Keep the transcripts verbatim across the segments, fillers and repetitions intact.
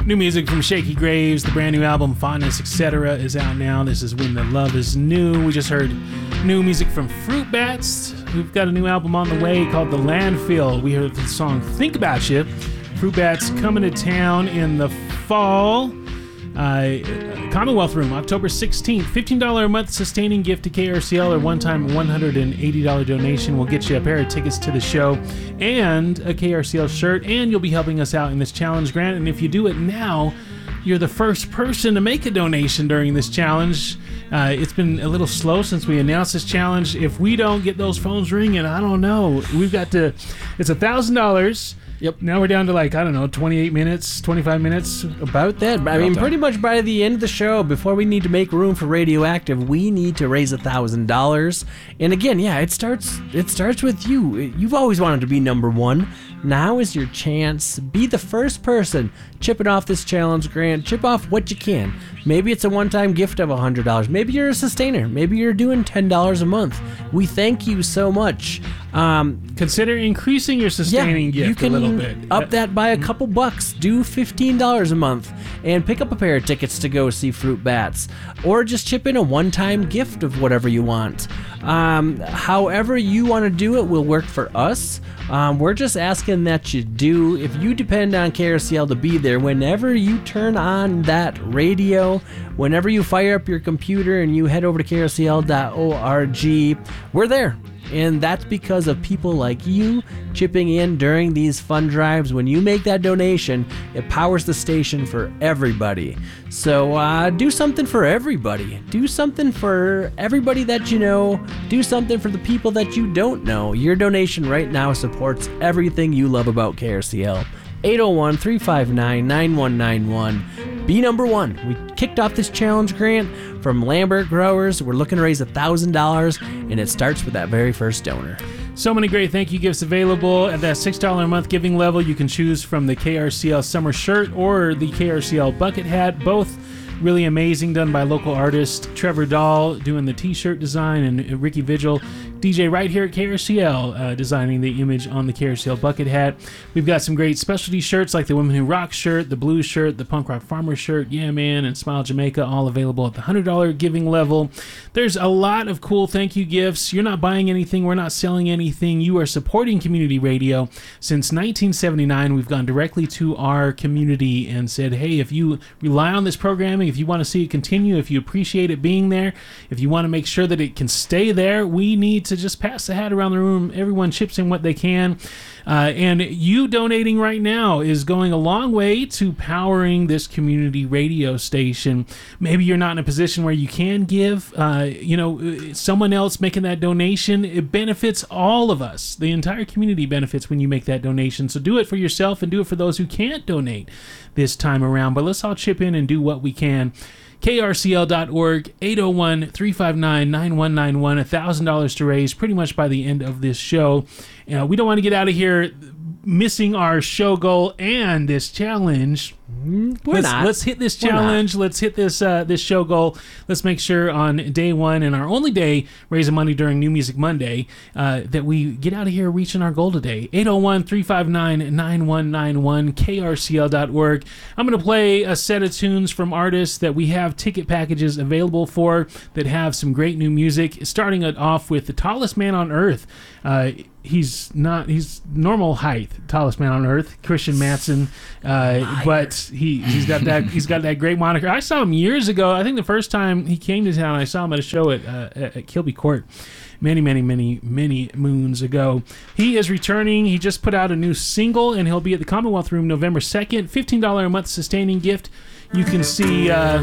New music from Shaky Graves. The brand new album Fondness, et cetera is out now. This is When the Love is New. We just heard new music from Fruit Bats. We've got a new album on the way called The Landfill. We heard the song Think About You. Fruit Bats coming to town in the fall. Uh, Commonwealth Room, October sixteenth. fifteen dollars a month sustaining gift to K R C L or one-time one hundred eighty dollars donation will get you a pair of tickets to the show and a K R C L shirt, and you'll be helping us out in this challenge, Grant. And if you do it now, you're the first person to make a donation during this challenge. Uh, it's been a little slow since we announced this challenge. If we don't get those phones ringing, I don't know. We've got to... It's one thousand dollars. Yep. Now we're down to like, I don't know, twenty-eight minutes, twenty-five minutes. About that. I mean, pretty much by the end of the show, before we need to make room for Radioactive, we need to raise one thousand dollars. And again, yeah, it starts it starts with you. You've always wanted to be number one. Now is your chance. Be the first person chipping off this challenge, Grant. Chip off what you can. Maybe it's a one-time gift of one hundred dollars. Maybe you're a sustainer. Maybe you're doing ten dollars a month. We thank you so much. Um, Consider increasing your sustaining yeah, gift you can a little bit. Up that by a couple bucks. Do fifteen dollars a month and pick up a pair of tickets to go see Fruit Bats. Or just chip in a one-time gift of whatever you want. Um, however you want to do it will work for us. Um, we're just asking that you do. If you depend on K R C L to be there, whenever you turn on that radio, whenever you fire up your computer and you head over to K R C L dot org, we're there. And that's because of people like you chipping in during these fund drives. When you make that donation, it powers the station for everybody. So uh, do something for everybody. Do something for everybody that you know. Do something for the people that you don't know. Your donation right now supports everything you love about K R C L. eight oh one, three five nine, nine one nine one. Be number one. We kicked off this challenge, Grant, from Lambert Growers. We're looking to raise one thousand dollars, and it starts with that very first donor. So many great thank you gifts available. At that six dollars a month giving level, you can choose from the K R C L summer shirt or the K R C L bucket hat. Both really amazing, done by local artist Trevor Dahl doing the t-shirt design, and Ricky Vigil, D J right here at K R C L, uh, designing the image on the K R C L bucket hat. We've got some great specialty shirts like the Women Who Rock shirt, the Blues shirt, the Punk Rock Farmer shirt, Yeah Man, and Smile Jamaica, all available at the one hundred dollars giving level. There's a lot of cool thank you gifts. You're not buying anything. We're not selling anything. You are supporting community radio. Since nineteen seventy-nine, we've gone directly to our community and said, hey, if you rely on this programming, if you want to see it continue, if you appreciate it being there, if you want to make sure that it can stay there, we need to just pass the hat around the room. Everyone chips in what they can. Uh, and you donating right now is going a long way to powering this community radio station. Maybe you're not in a position where you can give. Uh, you know, someone else making that donation, it benefits all of us. The entire community benefits when you make that donation. So do it for yourself and do it for those who can't donate this time around. But let's all chip in and do what we can. K R C L dot org, eight oh one, three five nine, nine one nine one, one thousand dollars to raise pretty much by the end of this show. Uh, we don't want to get out of here missing our show goal and this challenge. We're let's, not. Let's hit this challenge. Let's hit this uh, this show goal. Let's make sure on day one and our only day raising money during New Music Monday uh, that we get out of here reaching our goal today. eight oh one, three five nine, nine one nine one, K R C L dot org. I'm going to play a set of tunes from artists that we have ticket packages available for that have some great new music, starting it off with The Tallest Man on Earth. Uh, he's not, he's normal height, tallest man on earth, Christian Matson, uh, but he, he's got that, he's got that great moniker. I saw him years ago. I think the first time he came to town, I saw him at a show at, uh, at Kilby Court many, many, many, many moons ago. He is returning. He just put out a new single, and he'll be at the Commonwealth Room November second. fifteen dollars a month sustaining gift. You can see uh,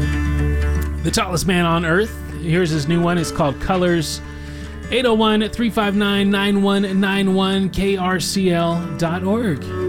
The Tallest Man on Earth. Here's his new one. It's called Colors. eight oh one, three five nine, nine one nine one, K R C L dot org.